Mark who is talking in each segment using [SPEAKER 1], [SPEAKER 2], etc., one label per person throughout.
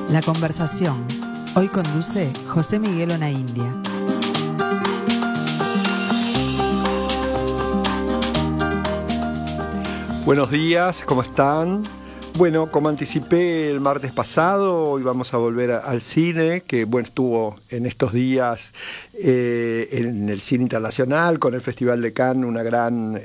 [SPEAKER 1] La conversación. Hoy conduce José Miguel Onaindia.
[SPEAKER 2] Buenos días, ¿cómo están? Bueno, como anticipé el martes pasado, hoy vamos a volver al cine, que bueno, estuvo en estos días en el cine internacional, con el Festival de Cannes, una gran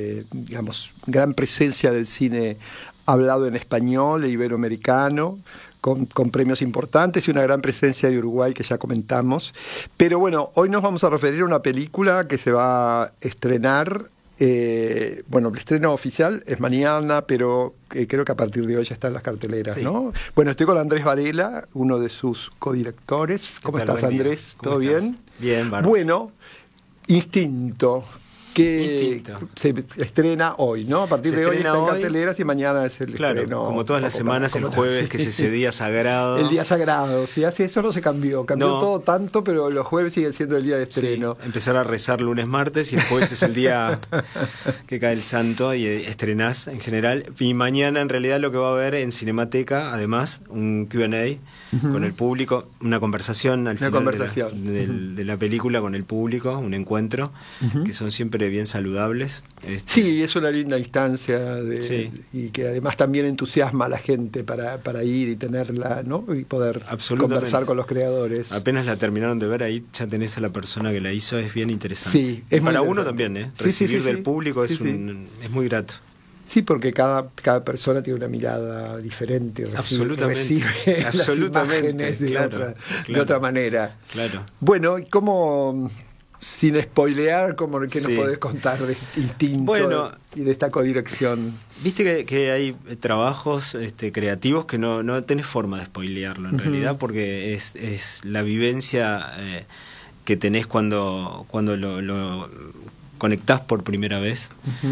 [SPEAKER 2] presencia del cine hablado en español e iberoamericano, con premios importantes y una gran presencia de Uruguay que ya comentamos. Pero bueno, hoy nos vamos a referir a una película que se va a estrenar. El estreno oficial es mañana, pero creo que a partir de hoy ya está en las carteleras, sí. ¿No? Bueno, estoy con Andrés Varela, uno de sus codirectores. ¿Cómo estás, Andrés? ¿Todo bien?
[SPEAKER 3] Bien, bárbaro.
[SPEAKER 2] Bueno, Instinto, que se estrena hoy, ¿no? A partir de hoy está en carteleras y mañana es el estreno.
[SPEAKER 3] Como todas las semanas, el jueves, que es ese día sagrado.
[SPEAKER 2] El día sagrado, sí, así eso no se cambió. Cambió todo tanto, pero los jueves siguen siendo el día de estreno.
[SPEAKER 3] Sí, empezar a rezar lunes, martes y el jueves es el día que cae el santo y estrenás en general. Y mañana en realidad lo que va a haber en Cinemateca, además, un Q&A con el público, una conversación al final de la película con el público, un encuentro, que son siempre bien saludables.
[SPEAKER 2] Sí, es una linda instancia y que además también entusiasma a la gente para ir y tenerla, ¿no? Y poder conversar con los creadores.
[SPEAKER 3] Apenas la terminaron de ver, ahí ya tenés a la persona que la hizo, es bien interesante.
[SPEAKER 2] Sí,
[SPEAKER 3] es para uno también, recibir del público es muy grato.
[SPEAKER 2] Sí, porque cada persona tiene una mirada diferente, recibe las imágenes de otra manera.
[SPEAKER 3] Claro.
[SPEAKER 2] Bueno, ¿y cómo, sin spoilear, qué nos podés contar de Instinto y de esta codirección?
[SPEAKER 3] Viste que hay trabajos creativos que no tenés forma de spoilearlo en realidad, porque es la vivencia que tenés cuando lo conectás por primera vez.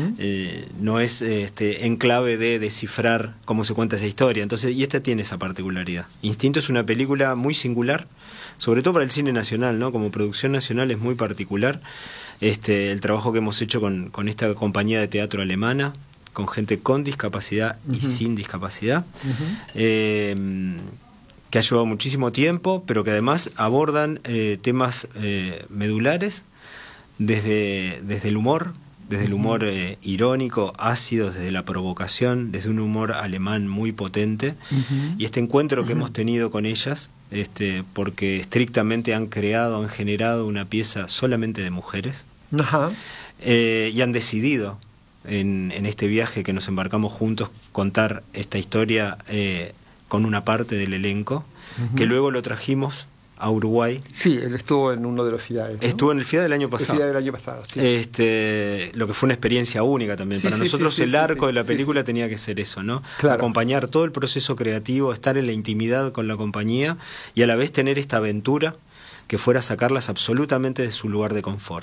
[SPEAKER 3] No es en clave de descifrar cómo se cuenta esa historia. Entonces, y esta tiene esa particularidad. Instinto es una película muy singular, sobre todo para el cine nacional, ¿no? Como producción nacional es muy particular. El trabajo que hemos hecho con esta compañía de teatro alemana, con gente con discapacidad y sin discapacidad, que ha llevado muchísimo tiempo, pero que además abordan temas medulares desde el humor, irónico, ácido, desde la provocación, desde un humor alemán muy potente. Y este encuentro que hemos tenido con ellas, porque estrictamente han generado una pieza solamente de mujeres, y han decidido en este viaje que nos embarcamos juntos contar esta historia con una parte del elenco, que luego lo trajimos a Uruguay.
[SPEAKER 2] Sí, él estuvo en uno de los FIDAE, ¿no?
[SPEAKER 3] Estuvo en el FIDAE del año pasado.
[SPEAKER 2] El FIDAE del año pasado, sí.
[SPEAKER 3] Lo que fue una experiencia única también. Para nosotros el arco de la película tenía que ser eso, ¿no? Claro. Acompañar todo el proceso creativo, estar en la intimidad con la compañía y a la vez tener esta aventura que fuera a sacarlas absolutamente de su lugar de confort.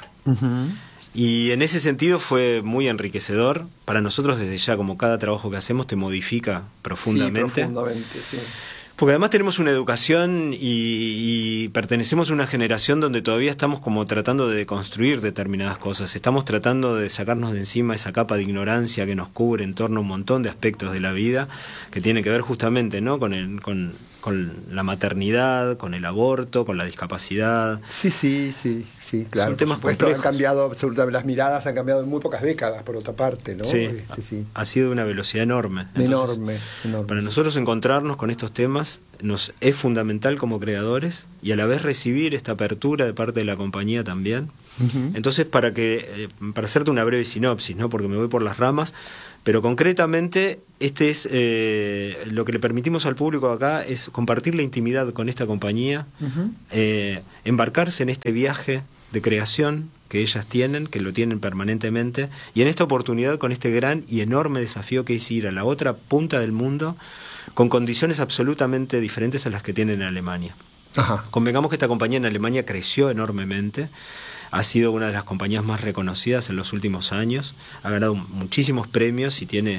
[SPEAKER 3] Y en ese sentido fue muy enriquecedor. Para nosotros desde ya, como cada trabajo que hacemos, te modifica profundamente.
[SPEAKER 2] Sí, profundamente, sí.
[SPEAKER 3] Porque además tenemos una educación y pertenecemos a una generación donde todavía estamos como tratando de deconstruir determinadas cosas. Estamos tratando de sacarnos de encima esa capa de ignorancia que nos cubre en torno a un montón de aspectos de la vida, que tiene que ver justamente, ¿no? con la maternidad, con el aborto, con la discapacidad.
[SPEAKER 2] Sí, claro.
[SPEAKER 3] Son temas
[SPEAKER 2] complejos. Han cambiado absolutamente, las miradas han cambiado en muy pocas décadas, por otra parte, ¿no?
[SPEAKER 3] Sí, ha sido de una velocidad enorme.
[SPEAKER 2] Entonces, enorme.
[SPEAKER 3] Para nosotros encontrarnos con estos temas nos es fundamental como creadores y a la vez recibir esta apertura de parte de la compañía también. Entonces, para hacerte una breve sinopsis, ¿no? Porque me voy por las ramas, pero concretamente es lo que le permitimos al público acá es compartir la intimidad con esta compañía, embarcarse en este viaje de creación que ellas tienen, que lo tienen permanentemente, y en esta oportunidad con este gran y enorme desafío que es ir a la otra punta del mundo con condiciones absolutamente diferentes a las que tienen en Alemania. Convengamos que esta compañía en Alemania creció enormemente, ha sido una de las compañías más reconocidas en los últimos años, ha ganado muchísimos premios y tiene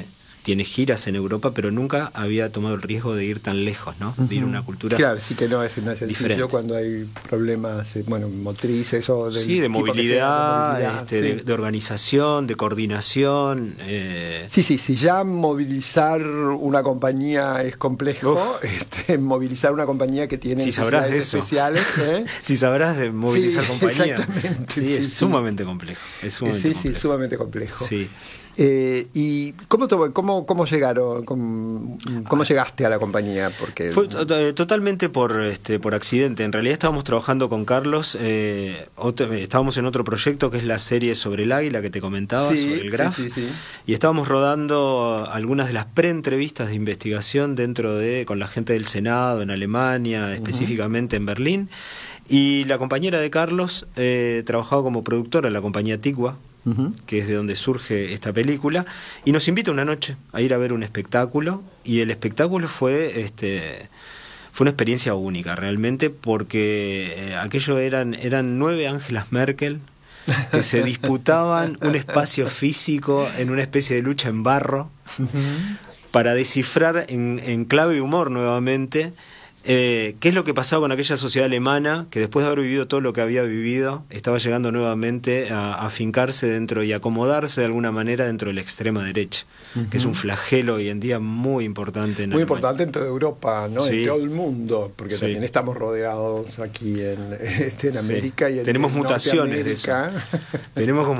[SPEAKER 3] tiene giras en Europa, pero nunca había tomado el riesgo de ir tan lejos, ¿no? De ir a una cultura
[SPEAKER 2] Claro, sí que no es sencillo
[SPEAKER 3] diferente.
[SPEAKER 2] cuando hay problemas, motrices o
[SPEAKER 3] de movilidad,
[SPEAKER 2] sí.
[SPEAKER 3] de organización, de coordinación.
[SPEAKER 2] Si ya movilizar una compañía es complejo, movilizar una compañía que tiene
[SPEAKER 3] necesidades
[SPEAKER 2] especiales.
[SPEAKER 3] Si sabrás de movilizar compañía.
[SPEAKER 2] Exactamente.
[SPEAKER 3] Es sumamente complejo.
[SPEAKER 2] Sumamente complejo.
[SPEAKER 3] Sí.
[SPEAKER 2] ¿Y cómo llegaron? ¿Cómo llegaste a la compañía? Porque
[SPEAKER 3] fue totalmente por accidente. En realidad estábamos trabajando con Carlos, estábamos en otro proyecto que es la serie sobre el águila que te comentaba, sobre el Graf, y estábamos rodando algunas de las preentrevistas de investigación con la gente del Senado en Alemania, específicamente en Berlín, y la compañera de Carlos trabajaba como productora en la compañía Tigua, que es de donde surge esta película, y nos invita una noche a ir a ver un espectáculo, y el espectáculo fue una experiencia única realmente, porque aquello eran 9 Angelas Merkel que se disputaban un espacio físico en una especie de lucha en barro para descifrar en clave de humor nuevamente qué es lo que pasaba con aquella sociedad alemana que después de haber vivido todo lo que había vivido estaba llegando nuevamente a afincarse dentro y acomodarse de alguna manera dentro de la extrema derecha, que es un flagelo hoy en día muy importante en
[SPEAKER 2] importante en toda Europa, ¿no?
[SPEAKER 3] Sí.
[SPEAKER 2] En todo el mundo, porque también estamos rodeados aquí en América y en
[SPEAKER 3] tenemos mutaciones de eso. Tenemos como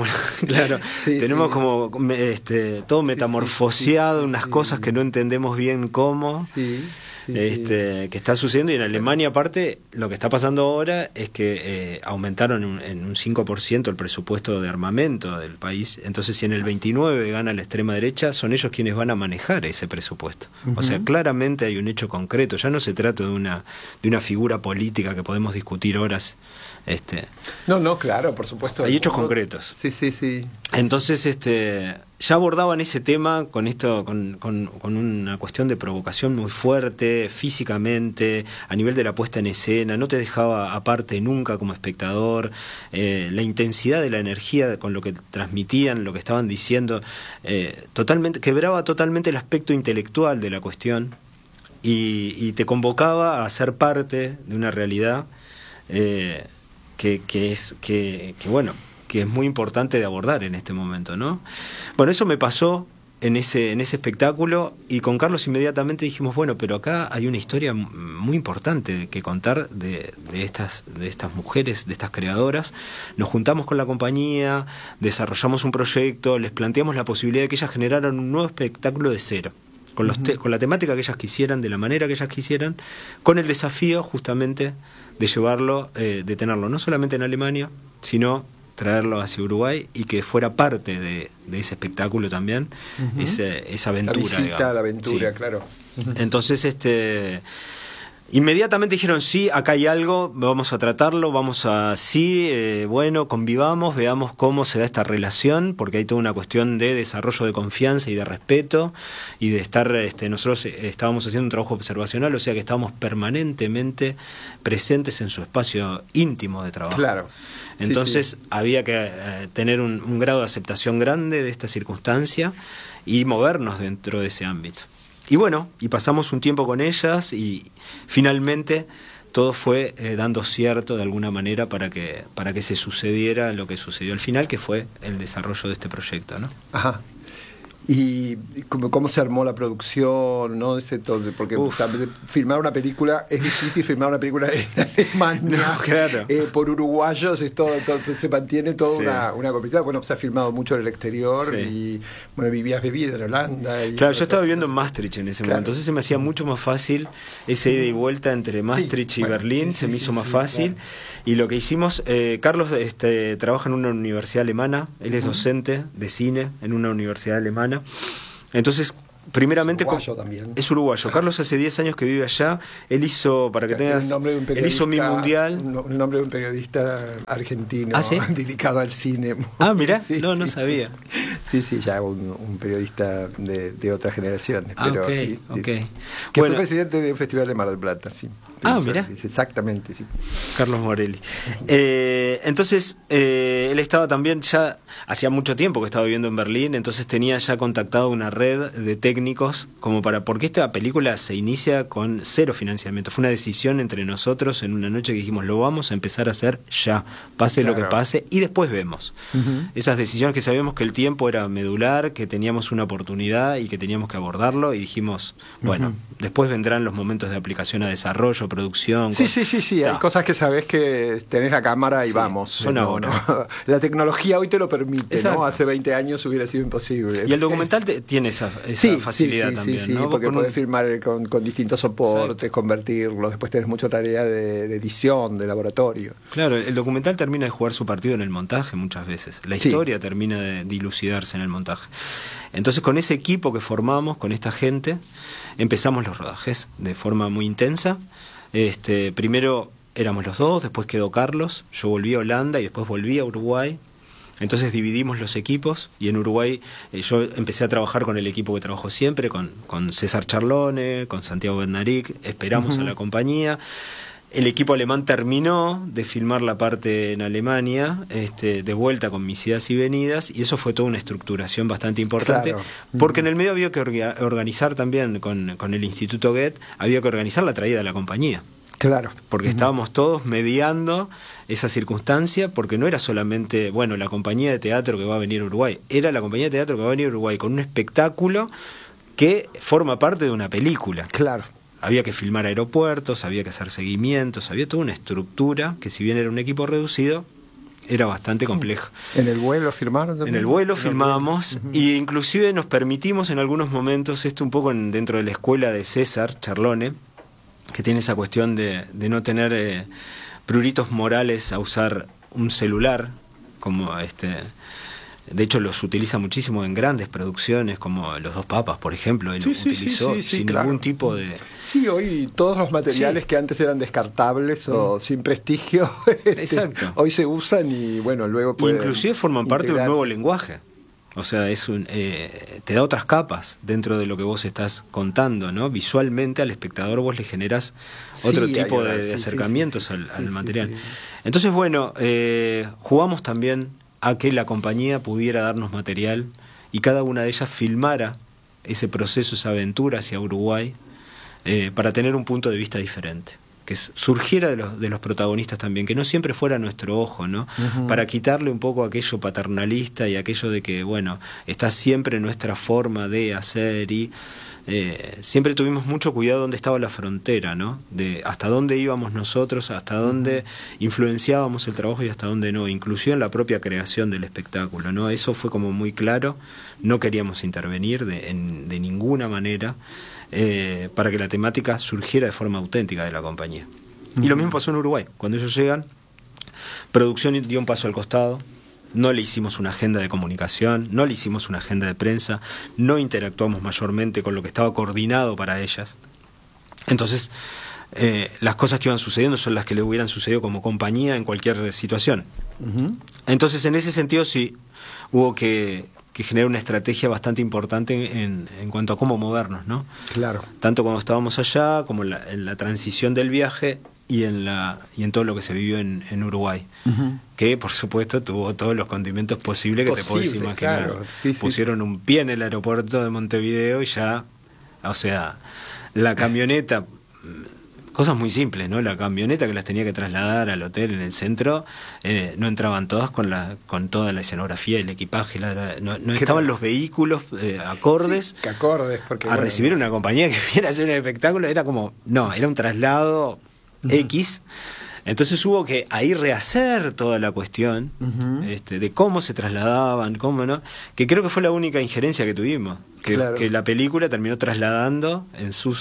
[SPEAKER 3] como todo metamorfoseado, unas cosas que no entendemos bien cómo. Que está sucediendo, y en Alemania aparte lo que está pasando ahora es que aumentaron en un 5% el presupuesto de armamento del país. Entonces si en el 29 gana la extrema derecha, son ellos quienes van a manejar ese presupuesto. O sea, claramente hay un hecho concreto, ya no se trata de una figura política que podemos discutir horas.
[SPEAKER 2] No, claro, por supuesto.
[SPEAKER 3] Hay hechos concretos.
[SPEAKER 2] Sí.
[SPEAKER 3] Entonces, ya abordaban ese tema con una cuestión de provocación muy fuerte, físicamente, a nivel de la puesta en escena, no te dejaba aparte nunca como espectador, la intensidad de la energía con lo que transmitían, lo que estaban diciendo, quebraba totalmente el aspecto intelectual de la cuestión y te convocaba a ser parte de una realidad que es muy importante de abordar en este momento, ¿no? Bueno, eso me pasó en ese espectáculo, y con Carlos inmediatamente dijimos, bueno, pero acá hay una historia muy importante que contar de estas mujeres, de estas creadoras. Nos juntamos con la compañía, desarrollamos un proyecto, les planteamos la posibilidad de que ellas generaran un nuevo espectáculo de cero, con la temática que ellas quisieran, de la manera que ellas quisieran, con el desafío justamente de llevarlo, de tenerlo no solamente en Alemania, sino traerlo hacia Uruguay y que fuera parte de ese espectáculo también, esa aventura.
[SPEAKER 2] La aventura, claro.
[SPEAKER 3] Entonces, inmediatamente dijeron, sí, acá hay algo, vamos a tratarlo, convivamos, veamos cómo se da esta relación, porque hay toda una cuestión de desarrollo de confianza y de respeto, y de estar, nosotros estábamos haciendo un trabajo observacional, o sea que estábamos permanentemente presentes en su espacio íntimo de trabajo.
[SPEAKER 2] Claro.
[SPEAKER 3] Entonces había que tener un grado de aceptación grande de esta circunstancia y movernos dentro de ese ámbito. Y bueno, y pasamos un tiempo con ellas y finalmente todo fue dando cierto de alguna manera para que se sucediera lo que sucedió al final, que fue el desarrollo de este proyecto, ¿no?
[SPEAKER 2] Ajá. Y cómo se armó la producción, ¿no? Porque filmar una película es difícil, filmar una película en Alemania,
[SPEAKER 3] no, claro.
[SPEAKER 2] Por uruguayos, se mantiene toda una complicidad. Bueno, se ha filmado mucho en el exterior y vivías vivido en Holanda.
[SPEAKER 3] Claro, yo estaba viviendo en Maastricht en ese momento, entonces se me hacía mucho más fácil esa ida y vuelta entre Maastricht y Berlín, se me hizo más fácil. Claro. Y lo que hicimos, Carlos trabaja en una universidad alemana, él es docente de cine en una universidad alemana. Entonces, primeramente es uruguayo. Carlos hace 10 años que vive allá. Él hizo, para que tengas, él hizo Mi Mundial.
[SPEAKER 2] El nombre de un periodista argentino.
[SPEAKER 3] ¿Ah, sí?
[SPEAKER 2] Dedicado al cine.
[SPEAKER 3] Mirá, no sabía.
[SPEAKER 2] Sí, ya un periodista de otra generación. Pero
[SPEAKER 3] okay.
[SPEAKER 2] Que fue presidente del Festival de Mar del Plata, sí.
[SPEAKER 3] Mirá.
[SPEAKER 2] Exactamente, sí.
[SPEAKER 3] Carlos Morelli. Entonces, él estaba también ya, hacía mucho tiempo que estaba viviendo en Berlín, entonces tenía ya contactado una red de técnicos técnicos como porque esta película se inicia con 0 financiamiento. Fue una decisión entre nosotros en una noche que dijimos, lo vamos a empezar a hacer ya, pase lo que pase, y después vemos. Esas decisiones que sabíamos que el tiempo era medular, que teníamos una oportunidad y que teníamos que abordarlo, y dijimos, bueno, después vendrán los momentos de aplicación a desarrollo, producción.
[SPEAKER 2] Sí, hay cosas que sabés que tenés la cámara y vamos.
[SPEAKER 3] Son ahora.
[SPEAKER 2] La tecnología hoy te lo permite,
[SPEAKER 3] exacto.
[SPEAKER 2] ¿no? Hace 20 años hubiera sido imposible.
[SPEAKER 3] Y el documental tiene esa facilidad también,
[SPEAKER 2] sí,
[SPEAKER 3] ¿no?
[SPEAKER 2] porque podés filmar con distintos soportes, exacto, convertirlos, después tenés mucha tarea de edición, de laboratorio.
[SPEAKER 3] Claro, el documental termina de jugar su partido en el montaje muchas veces. La historia termina de dilucidarse en el montaje. Entonces, con ese equipo que formamos, con esta gente, empezamos los rodajes de forma muy intensa. Primero éramos los dos, después quedó Carlos, yo volví a Holanda y después volví a Uruguay. Entonces dividimos los equipos y en Uruguay yo empecé a trabajar con el equipo que trabajo siempre, con César Charlone, con Santiago Bednarik, esperamos a la compañía. El equipo alemán terminó de filmar la parte en Alemania, de vuelta con mis idas y venidas, y eso fue toda una estructuración bastante importante, claro, porque en el medio había que organizar también con el Instituto Goethe, había que organizar la traída de la compañía.
[SPEAKER 2] Claro.
[SPEAKER 3] Porque estábamos todos mediando esa circunstancia, porque no era solamente, la compañía de teatro que va a venir a Uruguay, era la compañía de teatro que va a venir a Uruguay con un espectáculo que forma parte de una película.
[SPEAKER 2] Claro.
[SPEAKER 3] Había que filmar aeropuertos, había que hacer seguimientos, había toda una estructura que, si bien era un equipo reducido, era bastante compleja.
[SPEAKER 2] ¿En el vuelo filmaron también?
[SPEAKER 3] En el vuelo filmábamos, y inclusive nos permitimos en algunos momentos, esto un poco dentro de la escuela de César Charlone, que tiene esa cuestión de no tener pruritos morales a usar un celular, como de hecho los utiliza muchísimo en grandes producciones, como Los Dos Papas, por ejemplo, él utilizó sin ningún tipo de...
[SPEAKER 2] Sí, hoy todos los materiales que antes eran descartables o sin prestigio,
[SPEAKER 3] exacto,
[SPEAKER 2] hoy se usan y luego pueden
[SPEAKER 3] inclusive forman parte de un nuevo lenguaje. O sea, te da otras capas dentro de lo que vos estás contando, ¿no? Visualmente al espectador vos le generás otro tipo de acercamientos al material. Entonces, jugamos también a que la compañía pudiera darnos material y cada una de ellas filmara ese proceso, esa aventura hacia Uruguay, para tener un punto de vista diferente, que surgiera de los protagonistas también, que no siempre fuera nuestro ojo, ¿no? Para quitarle un poco aquello paternalista y aquello de que, está siempre nuestra forma de hacer, y siempre tuvimos mucho cuidado dónde estaba la frontera, ¿no? De hasta dónde íbamos nosotros, hasta dónde influenciábamos el trabajo y hasta dónde no, inclusive en la propia creación del espectáculo, ¿no? Eso fue como muy claro, no queríamos intervenir de ninguna manera, para que la temática surgiera de forma auténtica de la compañía. Y lo mismo pasó en Uruguay. Cuando ellos llegan, producción dio un paso al costado, no le hicimos una agenda de comunicación, no le hicimos una agenda de prensa, no interactuamos mayormente con lo que estaba coordinado para ellas. Entonces, las cosas que iban sucediendo son las que le hubieran sucedido como compañía en cualquier situación. Entonces, en ese sentido sí hubo que generar una estrategia bastante importante en cuanto a cómo movernos, ¿no?
[SPEAKER 2] Claro.
[SPEAKER 3] Tanto cuando estábamos allá, como en la transición del viaje y en todo lo que se vivió en Uruguay, que por supuesto tuvo todos los condimentos posibles que te podés imaginar.
[SPEAKER 2] Claro.
[SPEAKER 3] Pusieron un pie en el aeropuerto de Montevideo y ya, o sea, la camioneta, cosas muy simples, ¿no? La camioneta que las tenía que trasladar al hotel en el centro, no entraban todas con toda la escenografía, el equipaje, no estaban los vehículos acordes,
[SPEAKER 2] porque,
[SPEAKER 3] a recibir una compañía que viera a hacer un espectáculo. Era como, era un traslado X. Entonces hubo que ahí rehacer toda la cuestión de cómo se trasladaban, cómo no, que creo que fue la única injerencia que tuvimos, que la película terminó trasladando en sus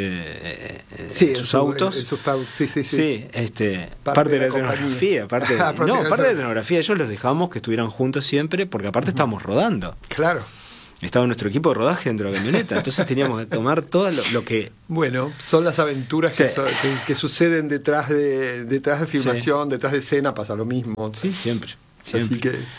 [SPEAKER 3] autos. Parte de la escenografía, parte de la escenografía. Ellos los dejamos que estuvieran juntos siempre, porque aparte estábamos rodando.
[SPEAKER 2] Claro.
[SPEAKER 3] Estaba nuestro equipo de rodaje dentro de la camioneta, entonces teníamos que tomar todo lo que...
[SPEAKER 2] son las aventuras que suceden detrás de filmación, detrás de escena, pasa lo mismo.
[SPEAKER 3] Sí, siempre.
[SPEAKER 2] Así que...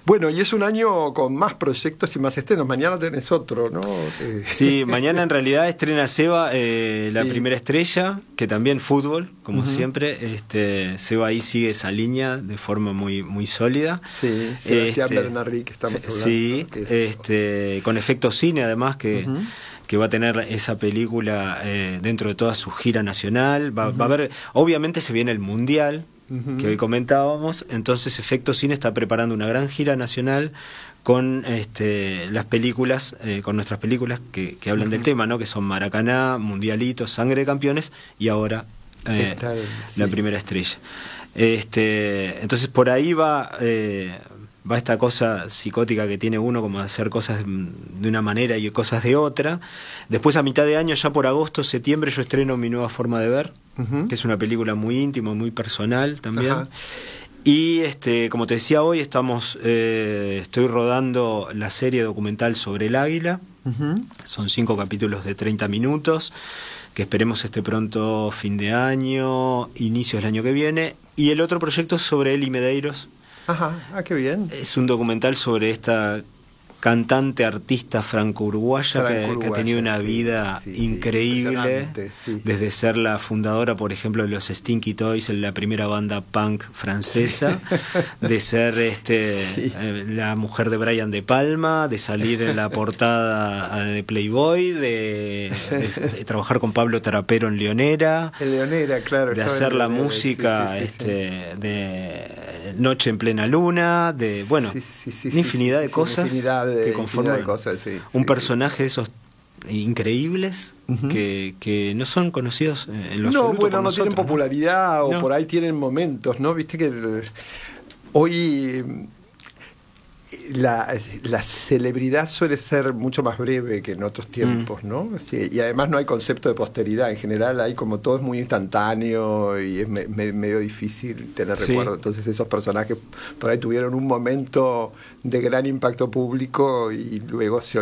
[SPEAKER 2] Bueno, y es un año con más proyectos y más estrenos. Mañana tenés otro, ¿no?
[SPEAKER 3] Sí, mañana en realidad estrena Seba la primera estrella, que también fútbol, como siempre. Seba ahí sigue esa línea de forma muy, muy sólida.
[SPEAKER 2] Sí, Sebastián Bernardi, que estamos hablando.
[SPEAKER 3] Sí, con efecto cine además, que va a tener esa película dentro de toda su gira nacional. Va a haber, obviamente se viene el Mundial, que hoy comentábamos, entonces Efecto Cine está preparando una gran gira nacional con las películas, con nuestras películas que hablan del tema, ¿no? Que son Maracaná, Mundialito, Sangre de Campeones y ahora la primera estrella. Entonces por ahí va esta cosa psicótica que tiene uno, como de hacer cosas de una manera y cosas de otra. Después a mitad de año, ya por agosto, septiembre, yo estreno Mi Nueva Forma de Ver, que es una película muy íntima, muy personal también. Y como te decía hoy, estoy rodando la serie documental sobre el águila. Son 5 capítulos de 30 minutos, que esperemos esté pronto fin de año, inicios del año que viene. Y el otro proyecto es sobre Eli Medeiros.
[SPEAKER 2] Qué bien.
[SPEAKER 3] Es un documental sobre esta cantante, artista franco-uruguaya que ha tenido una vida increíble, desde ser la fundadora, por ejemplo, de los Stinky Toys, la primera banda punk francesa, de ser la mujer de Brian De Palma, de salir en la portada de Playboy, de trabajar con Pablo Trapero en Leonera,
[SPEAKER 2] claro,
[SPEAKER 3] de hacer la música de Noche en Plena Luna, de una infinidad de cosas que conforman un personaje de esos increíbles que no son conocidos en lo absoluto.
[SPEAKER 2] No nosotros, tienen popularidad o por ahí tienen momentos, ¿no? Viste que hoy la celebridad suele ser mucho más breve que en otros tiempos, ¿no? Sí, y además no hay concepto de posteridad. En general hay como todo es muy instantáneo y es medio difícil tener recuerdo. Entonces esos personajes por ahí tuvieron un momento de gran impacto público y luego se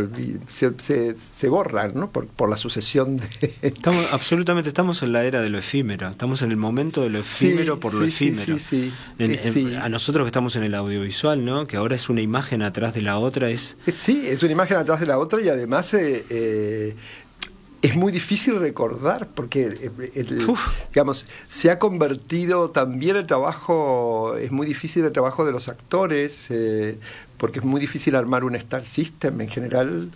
[SPEAKER 2] borran, ¿no? Por la sucesión de...
[SPEAKER 3] Estamos en la era de lo efímero, estamos en el momento de lo efímero lo efímero. A nosotros que estamos en el audiovisual, ¿no? Que ahora es una imagen atrás de la otra. Es
[SPEAKER 2] una imagen atrás de la otra y además es muy difícil recordar porque digamos, se ha convertido también el trabajo, es muy difícil el trabajo de los actores, porque es muy difícil armar un star system en general.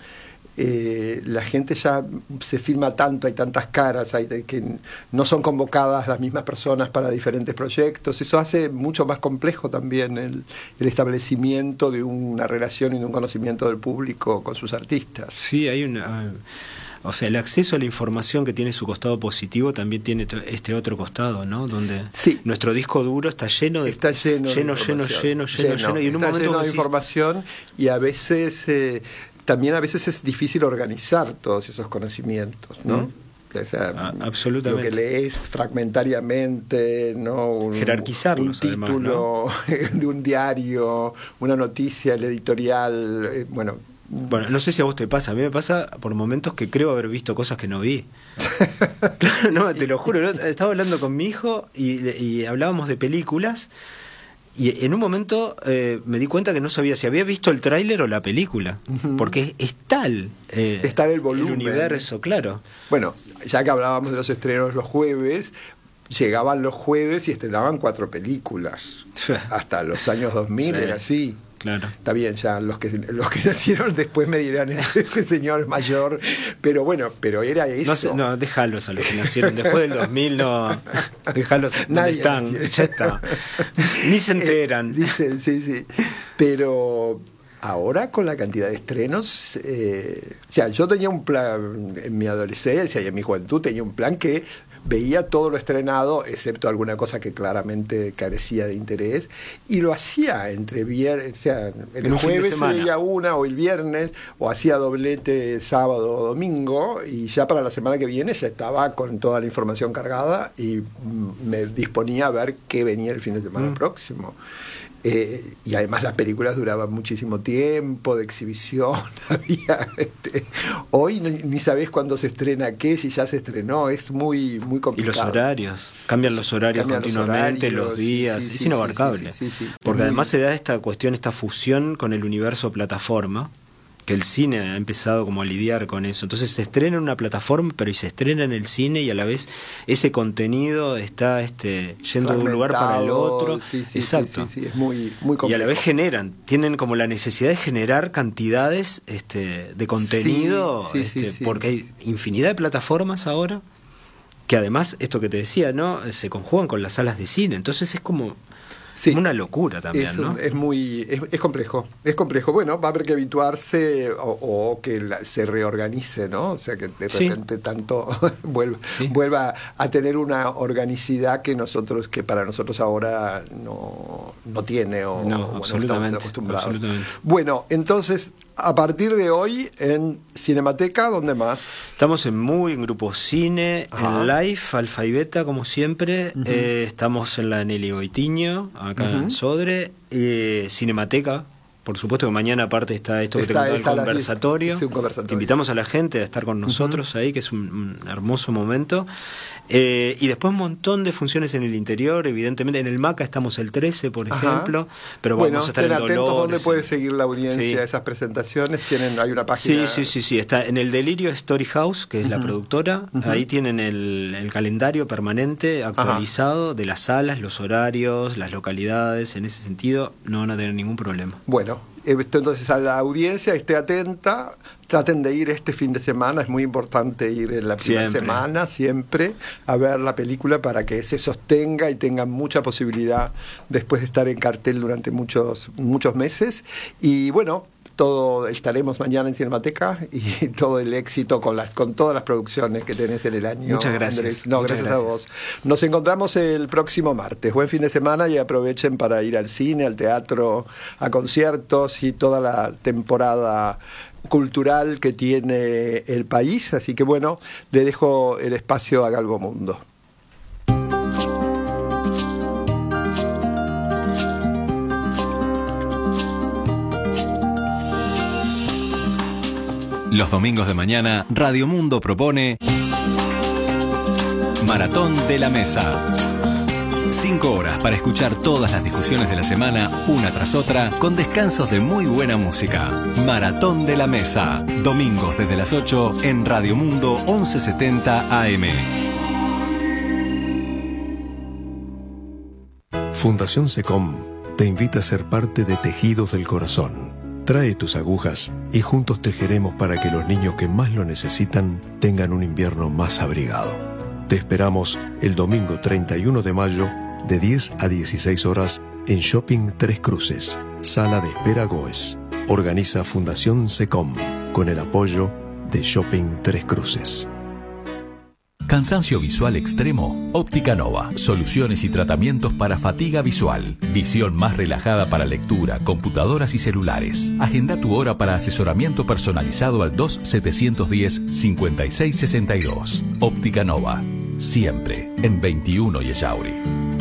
[SPEAKER 2] La gente ya se filma tanto, hay tantas caras, que no son convocadas las mismas personas para diferentes proyectos. Eso hace mucho más complejo también el establecimiento de una relación y de un conocimiento del público con sus artistas.
[SPEAKER 3] Sí, hay o sea, el acceso a la información que tiene su costado positivo también tiene este otro costado, ¿no? Donde nuestro disco duro está lleno de y en un momento
[SPEAKER 2] lleno de información y a veces también a veces es difícil organizar todos esos conocimientos, ¿no? O sea,
[SPEAKER 3] absolutamente.
[SPEAKER 2] Lo que lees fragmentariamente, ¿no?
[SPEAKER 3] Jerarquizarlos,
[SPEAKER 2] un título
[SPEAKER 3] además, ¿no?
[SPEAKER 2] de un diario, una noticia, el editorial, Bueno,
[SPEAKER 3] no sé si a vos te pasa, a mí me pasa por momentos que creo haber visto cosas que no vi. Claro, no, te lo juro, ¿no? Estaba hablando con mi hijo y hablábamos de películas y en un momento me di cuenta que no sabía si había visto el tráiler o la película, porque es tal
[SPEAKER 2] el volumen,
[SPEAKER 3] el universo, claro.
[SPEAKER 2] Bueno, ya que hablábamos de los estrenos los jueves, llegaban los jueves y estrenaban 4 películas. Hasta los años 2000 era así.
[SPEAKER 3] Claro.
[SPEAKER 2] Está bien, ya los que nacieron después me dirán, este señor es mayor, pero bueno, pero era eso.
[SPEAKER 3] No, déjalos a los que nacieron después del 2000, no, déjalos donde están, ya está. Ni se enteran.
[SPEAKER 2] Dicen, sí, pero ahora con la cantidad de estrenos, o sea, yo tenía un plan en mi adolescencia y en mi juventud, tenía un plan que veía todo lo estrenado, excepto alguna cosa que claramente carecía de interés, y lo hacía entre viernes, o sea, el jueves se veía una, o el viernes, o hacía doblete sábado o domingo, y ya para la semana que viene ya estaba con toda la información cargada y me disponía a ver qué venía el fin de semana próximo. Y además las películas duraban muchísimo tiempo de exhibición. Hoy ni sabés cuándo se estrena qué, si ya se estrenó, es muy, muy complicado.
[SPEAKER 3] Y los horarios, cambian los horarios continuamente, los días, es inabarcable. Porque además se da esta cuestión, esta fusión con el universo plataforma, que el cine ha empezado como a lidiar con eso. Entonces se estrena en una plataforma, pero se estrena en el cine, y a la vez ese contenido está yendo de un lugar para el otro. Exacto.
[SPEAKER 2] Sí, es muy complejo.
[SPEAKER 3] Y a la vez tienen como la necesidad de generar cantidades de contenido, porque hay infinidad de plataformas ahora, que además, esto que te decía, ¿no? Se conjugan con las salas de cine. Entonces es como... una locura también, ¿no?
[SPEAKER 2] Es complejo, es complejo. Bueno, va a haber que habituarse o que se reorganice, ¿no? O sea, que de repente tanto vuelva a tener una organicidad que para nosotros ahora no tiene o
[SPEAKER 3] absolutamente,
[SPEAKER 2] estamos acostumbrados.
[SPEAKER 3] Absolutamente.
[SPEAKER 2] Bueno, entonces, a partir de hoy en Cinemateca, ¿dónde más?
[SPEAKER 3] Estamos en Grupo Cine, en Live, Alfa y Beta, como siempre. Estamos en la Nelly Goitiño, acá en Sodre. Cinemateca, por supuesto que mañana aparte está esto que te contaba, el conversatorio.
[SPEAKER 2] Un conversatorio.
[SPEAKER 3] Invitamos a la gente a estar con nosotros ahí, que es un hermoso momento. Y después un montón de funciones en el interior, evidentemente. En el MACA estamos el 13, por ejemplo, pero vamos a estar en Dolores.
[SPEAKER 2] Atentos, ¿dónde puede seguir la audiencia esas presentaciones? Hay una página...
[SPEAKER 3] Sí, está en el Delirio Story House, que es la productora. Ahí tienen el calendario permanente actualizado de las salas, los horarios, las localidades. En ese sentido no van a tener ningún problema.
[SPEAKER 2] Bueno, entonces a la audiencia esté atenta, traten de ir este fin de semana, es muy importante ir en la primera semana siempre a ver la película para que se sostenga y tengan mucha posibilidad después de estar en cartel durante muchos meses. Y bueno, estaremos mañana en Cinemateca, y todo el éxito con todas las producciones que tenés en el año.
[SPEAKER 3] Muchas gracias.
[SPEAKER 2] Andrés. Gracias a vos. Nos encontramos el próximo martes. Buen fin de semana y aprovechen para ir al cine, al teatro, a conciertos y toda la temporada cultural que tiene el país. Así que bueno, le dejo el espacio a Galgo Mundo.
[SPEAKER 4] Los domingos de mañana, Radio Mundo propone Maratón de la Mesa. 5 horas para escuchar todas las discusiones de la semana, una tras otra, con descansos de muy buena música. Maratón de la Mesa. Domingos desde las 8 en Radio Mundo 1170 AM.
[SPEAKER 5] Fundación SECOM te invita a ser parte de Tejidos del Corazón. Trae tus agujas y juntos tejeremos para que los niños que más lo necesitan tengan un invierno más abrigado. Te esperamos el domingo 31 de mayo de 10 a 16 horas en Shopping Tres Cruces, Sala de Espera Goes. Organiza Fundación SECOM con el apoyo de Shopping Tres Cruces.
[SPEAKER 6] Cansancio visual extremo, Óptica Nova. Soluciones y tratamientos para fatiga visual. Visión más relajada para lectura, computadoras y celulares. Agenda tu hora para asesoramiento personalizado al 2710-5662. Óptica Nova. Siempre en 21 y Echauri.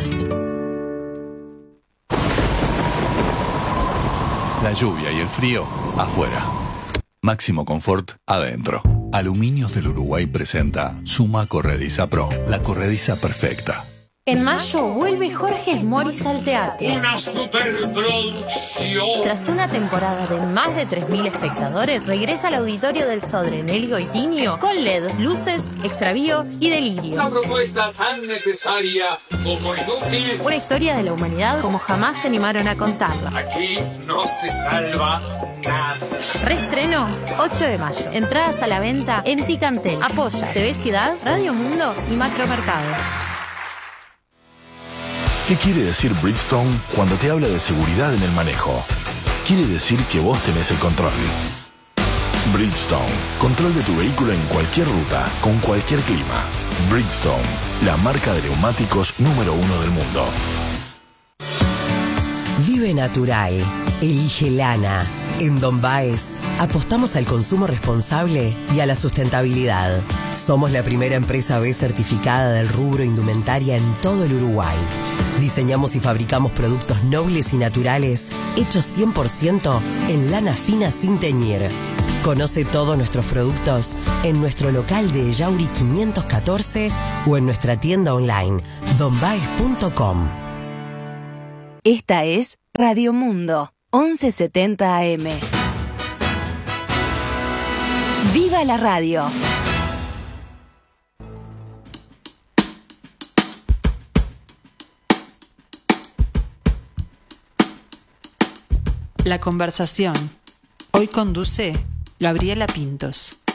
[SPEAKER 6] La lluvia y el frío afuera. Máximo confort adentro. Aluminios del Uruguay presenta Suma Corrediza Pro, la corrediza perfecta.
[SPEAKER 7] En mayo vuelve Jorge Moris al teatro.
[SPEAKER 8] Una superproducción.
[SPEAKER 7] Tras una temporada de más de 3.000 espectadores, regresa al auditorio del Sodre Nelly Goitiño con LED, luces, extravío y delirio.
[SPEAKER 8] Una propuesta tan necesaria como inútil.
[SPEAKER 7] Una historia de la humanidad como jamás se animaron a contarla.
[SPEAKER 8] Aquí no se salva nada.
[SPEAKER 7] Reestreno 8 de mayo. Entradas a la venta en Ticantel. Apoya TV Ciudad, Radio Mundo y Macromercado.
[SPEAKER 9] ¿Qué quiere decir Bridgestone cuando te habla de seguridad en el manejo? Quiere decir que vos tenés el control. Bridgestone, control de tu vehículo en cualquier ruta, con cualquier clima. Bridgestone, la marca de neumáticos número 1 del mundo.
[SPEAKER 10] Vive natural, elige lana. En Don Baez apostamos al consumo responsable y a la sustentabilidad. Somos la primera empresa B certificada del rubro indumentaria en todo el Uruguay. Diseñamos y fabricamos productos nobles y naturales, hechos 100% en lana fina sin teñir. Conoce todos nuestros productos en nuestro local de Yauri 514 o en nuestra tienda online, donbaes.com.
[SPEAKER 11] Esta es Radio Mundo, 1170 AM. ¡Viva la radio!
[SPEAKER 1] La conversación. Hoy conduce Gabriela Pintos.